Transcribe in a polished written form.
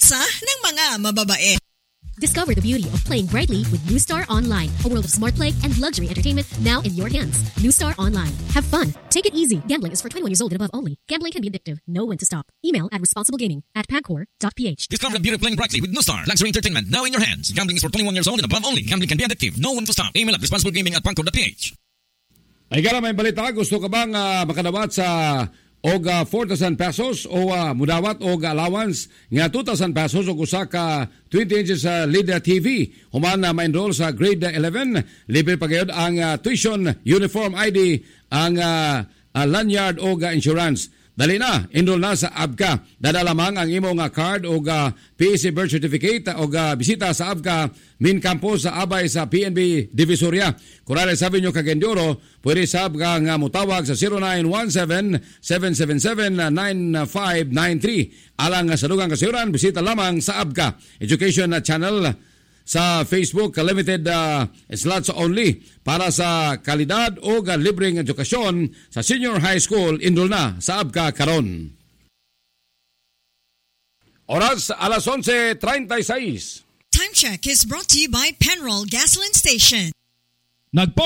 pizza ng mga mababae. Discover the beauty of playing brightly with New Star Online, a world of smart play and luxury entertainment now in your hands. New Star Online. Have fun. Take it easy. Gambling is for 21 years old and above only. Gambling can be addictive. Know when to stop. Email at responsiblegaming@pagcor.ph. Discover the beauty of playing brightly with New Star Luxury Entertainment now in your hands. Gambling is for 21 years old and above only. Gambling can be addictive. Know when to stop. Email at responsiblegaming@pagcor.ph. Ay gara may balita, gusto ka bang makadawat sa og 4,000 pesos o mudawat og allowance nga 2,000 pesos o usa ka 20 inches LED TV human na ma-enroll sa grade 11 libre pagayod ang tuition, uniform ID, ang lanyard o insurance. Dali na, enroll na sa ABCA. Dada lamang ang imong card o PAC birth certificate o bisita sa ABCA min campus sa abay sa PNB Divisoria. Kurare sabi nyo kagendoro, pwede sa ABCA nga mutawag sa 0917-777-9593. Alang sa dugang kasiuran, bisita lamang sa ABCA Education Channel sa Facebook, limited slots only para sa kalidad o libreng edukasyon sa senior high school. Enroll na sa ABCA karon. Oras alas 11:36. Time check is brought to you by Penroll Gasoline Station.